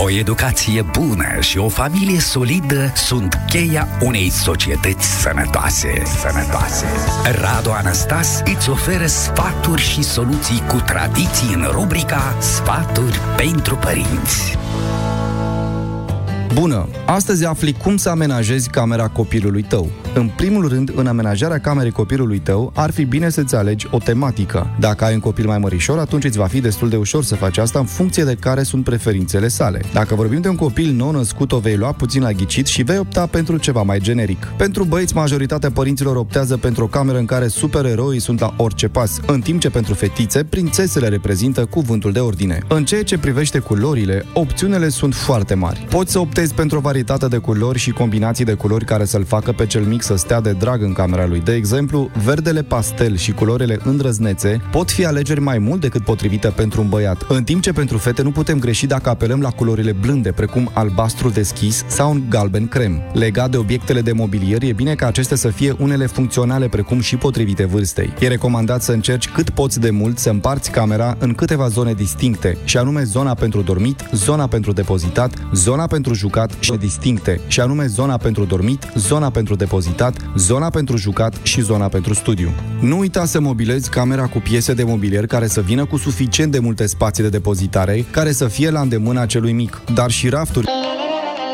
O educație bună și o familie solidă sunt cheia unei societăți sănătoase. Radu Anastas îți oferă sfaturi și soluții cu tradiții în rubrica Sfaturi pentru părinți. Bună! Astăzi afli cum să amenajezi camera copilului tău. În primul rând, în amenajarea camerei copilului tău, ar fi bine să-ți alegi o tematică. Dacă ai un copil mai mărișor, atunci îți va fi destul de ușor să faci asta în funcție de care sunt preferințele sale. Dacă vorbim de un copil nou născut, o vei lua puțin la ghicit și vei opta pentru ceva mai generic. Pentru băieți, majoritatea părinților optează pentru o cameră în care supereroii sunt la orice pas, în timp ce pentru fetițe, prințesele reprezintă cuvântul de ordine. În ceea ce privește culorile, opțiunile sunt foarte mari. Poți să optezi pentru o varietate de culori și combinații de culori care să-l facă pe cel mic să stea de drag în camera lui. De exemplu, verdele pastel și culorile îndrăznețe pot fi alegeri mai mult decât potrivite pentru un băiat, în timp ce pentru fete nu putem greși dacă apelăm la culorile blânde, precum albastru deschis sau un galben crem. Legat de obiectele de mobilier, e bine ca acestea să fie unele funcționale precum și potrivite vârstei. E recomandat să încerci cât poți de mult să împarți camera în câteva zone distincte, și anume zona pentru dormit, zona pentru depozitat, zona pentru jucat și distincte, și anume zona pentru dormit, zona pentru depozitat, zona pentru jucat și zona pentru studiu. Nu uita să mobilezi camera cu piese de mobilier care să vină cu suficient de multe spații de depozitare, care să fie la îndemâna celui mic, dar și rafturi